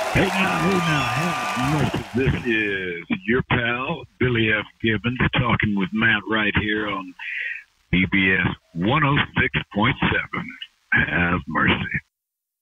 Hey, this is your pal, Billy F. Gibbons, talking with Matt right here on BBS 106.7.